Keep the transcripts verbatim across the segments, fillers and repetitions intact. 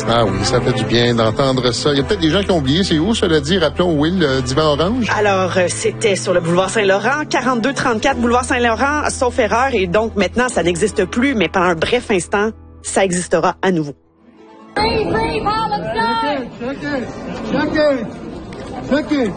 Ah oui, ça fait du bien d'entendre ça. Il y a peut-être des gens qui ont oublié, c'est où, cela dit, rappelons Will, le divan orange? Alors, euh, c'était sur le boulevard Saint-Laurent, quarante-deux trente-quatre boulevard Saint-Laurent, sauf erreur, et donc maintenant, ça n'existe plus, mais pendant un bref instant, ça existera à nouveau. Free, free Palestine! Check it, check it, check it, check it.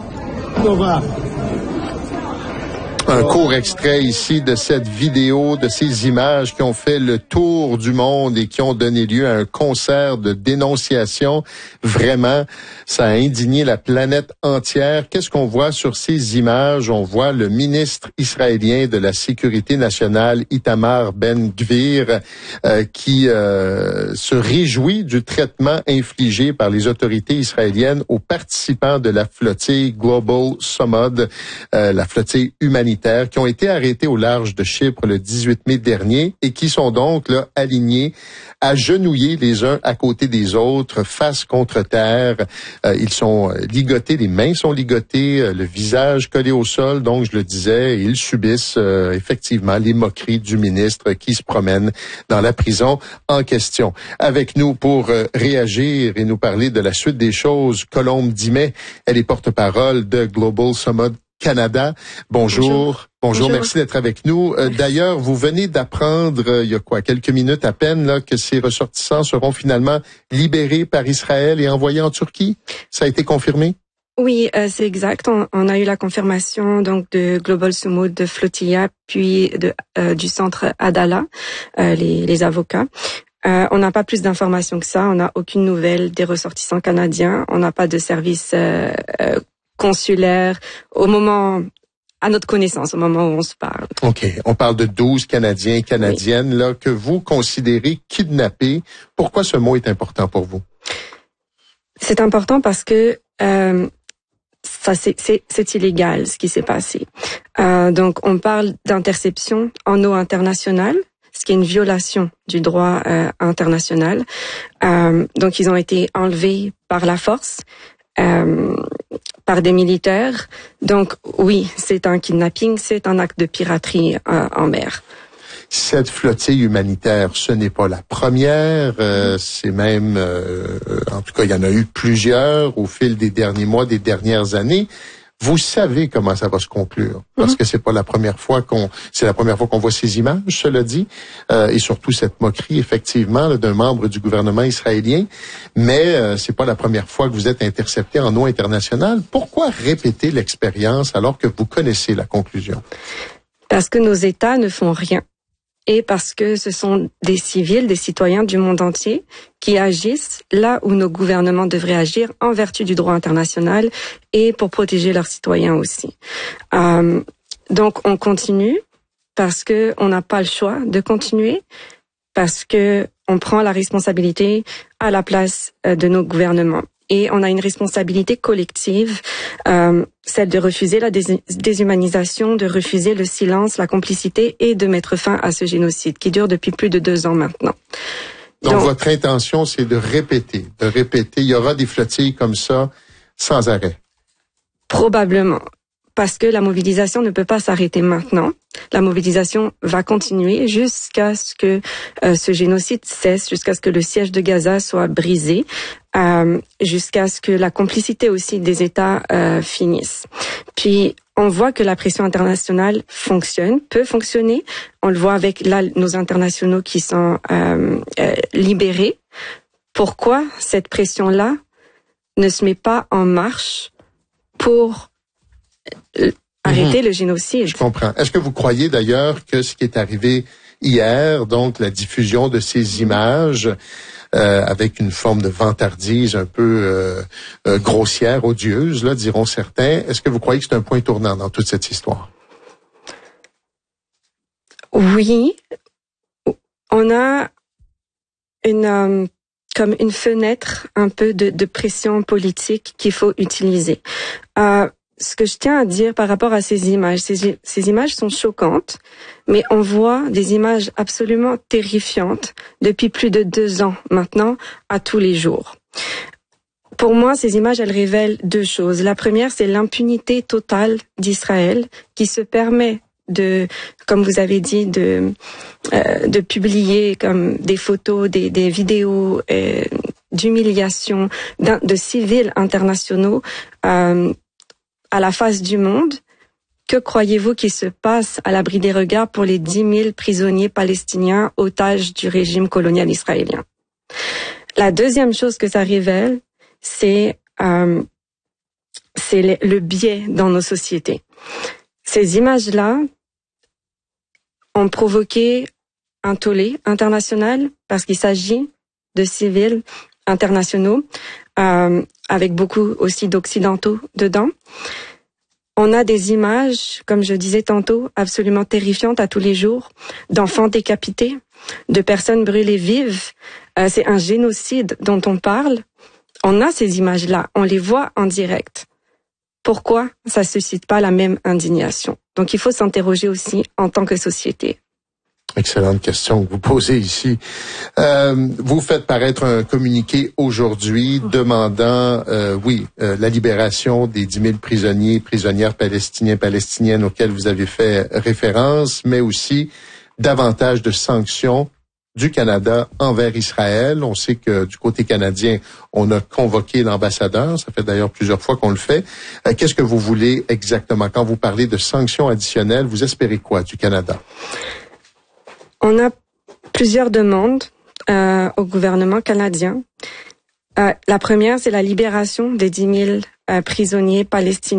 Un court extrait ici de cette vidéo, de ces images qui ont fait le tour du monde et qui ont donné lieu à un concert de dénonciation. Vraiment, ça a indigné la planète entière. Qu'est-ce qu'on voit sur ces images? On voit le ministre israélien de la Sécurité nationale, Itamar Ben-Gvir, euh, qui euh, se réjouit du traitement infligé par les autorités israéliennes aux participants de la flottille Global Samud, euh, la flottille humanitaire, qui ont été arrêtés au large de Chypre le dix-huit mai dernier et qui sont donc là alignés, agenouillés les uns à côté des autres, face contre terre. Euh, ils sont ligotés, les mains sont ligotées, euh, le visage collé au sol, donc je le disais, et ils subissent euh, effectivement les moqueries du ministre qui se promène dans la prison en question. Avec nous pour euh, réagir et nous parler de la suite des choses, Colombe Dimet, elle est porte-parole de Global Samud Canada. Bonjour. Bonjour. Bonjour. Merci d'être avec nous. Euh, d'ailleurs, vous venez d'apprendre, euh, il y a quoi, quelques minutes à peine, là, que ces ressortissants seront finalement libérés par Israël et envoyés en Turquie. Ça a été confirmé? Oui, euh, c'est exact. On, on a eu la confirmation donc de Global Samud, de Flotilla, puis de, euh, du centre Adala, euh, les, les avocats. Euh, on n'a pas plus d'informations que ça. On n'a aucune nouvelle des ressortissants canadiens. On n'a pas de service euh, euh, consulaire au moment, à notre connaissance, au moment où on se parle. OK. On parle de douze Canadiens et Canadiennes, oui, là, que vous considérez kidnappés. Pourquoi ce mot est important pour vous? C'est important parce que euh, ça, c'est, c'est, c'est illégal, ce qui s'est passé. Euh, donc, on parle d'interception en eau internationale, ce qui est une violation du droit euh, international. Euh, donc, ils ont été enlevés par la force. Euh, par des militaires. Donc oui, c'est un kidnapping, c'est un acte de piraterie euh, en mer. Cette flottille humanitaire, ce n'est pas la première, euh, c'est même, euh, en tout cas, il y en a eu plusieurs au fil des derniers mois, des dernières années. Vous savez comment ça va se conclure, parce mm-hmm. que c'est pas la première fois qu'on, c'est la première fois qu'on voit ces images, cela dit, euh, et surtout cette moquerie, effectivement, là, d'un membre du gouvernement israélien. Mais euh, c'est pas la première fois que vous êtes intercepté en eau internationale. Pourquoi répéter l'expérience alors que vous connaissez la conclusion? Parce que nos États ne font rien. Et parce que ce sont des civils, des citoyens du monde entier qui agissent là où nos gouvernements devraient agir en vertu du droit international et pour protéger leurs citoyens aussi. Euh, donc on continue parce que on n'a pas le choix de continuer, parce que on prend la responsabilité à la place de nos gouvernements. Et on a une responsabilité collective, euh, celle de refuser la dés- déshumanisation, de refuser le silence, la complicité et de mettre fin à ce génocide qui dure depuis plus de deux ans maintenant. Donc, Donc votre intention, c'est de répéter, de répéter. Il y aura des flottilles comme ça sans arrêt. Probablement. Parce que la mobilisation ne peut pas s'arrêter maintenant. La mobilisation va continuer jusqu'à ce que euh, ce génocide cesse, jusqu'à ce que le siège de Gaza soit brisé, euh, jusqu'à ce que la complicité aussi des États euh, finisse. Puis on voit que la pression internationale fonctionne, peut fonctionner. On le voit avec là nos internationaux qui sont euh, euh, libérés. Pourquoi cette pression-là ne se met pas en marche pour arrêter mmh. le génocide? Je comprends. Est-ce que vous croyez d'ailleurs que ce qui est arrivé hier, donc la diffusion de ces images euh, avec une forme de vantardise un peu euh, euh, grossière, odieuse, là, diront certains, est-ce que vous croyez que c'est un point tournant dans toute cette histoire? Oui. On a une euh, comme une fenêtre un peu de, de pression politique qu'il faut utiliser. Euh, Ce que je tiens à dire par rapport à ces images, ces, ces images sont choquantes, mais on voit des images absolument terrifiantes depuis plus de deux ans maintenant, à tous les jours. Pour moi, ces images, elles révèlent deux choses. La première, c'est l'impunité totale d'Israël qui se permet de, comme vous avez dit, de, euh, de publier comme des photos, des, des vidéos, euh, d'humiliation de civils internationaux euh, à la face du monde. Que croyez-vous qu'il se passe à l'abri des regards pour les dix mille prisonniers palestiniens otages du régime colonial israélien? La deuxième chose que ça révèle, c'est euh, c'est le, le biais dans nos sociétés. Ces images-là ont provoqué un tollé international parce qu'il s'agit de civils internationaux, euh, avec beaucoup aussi d'occidentaux dedans. On a des images, comme je disais tantôt, absolument terrifiantes à tous les jours, d'enfants décapités, de personnes brûlées vives. Euh, c'est un génocide dont on parle. On a ces images-là, on les voit en direct. Pourquoi ça suscite pas la même indignation? Donc il faut s'interroger aussi en tant que société. Excellente question que vous posez ici. Euh, vous faites paraître un communiqué aujourd'hui demandant, euh, oui, euh, la libération des dix mille prisonniers, prisonnières palestiniens, palestiniennes auxquels vous avez fait référence, mais aussi davantage de sanctions du Canada envers Israël. On sait que du côté canadien, on a convoqué l'ambassadeur. Ça fait d'ailleurs plusieurs fois qu'on le fait. Euh, qu'est-ce que vous voulez exactement? Quand vous parlez de sanctions additionnelles, vous espérez quoi du Canada? On a plusieurs demandes euh, au gouvernement canadien. Euh, la première, c'est la libération des dix mille euh, prisonniers palestiniens.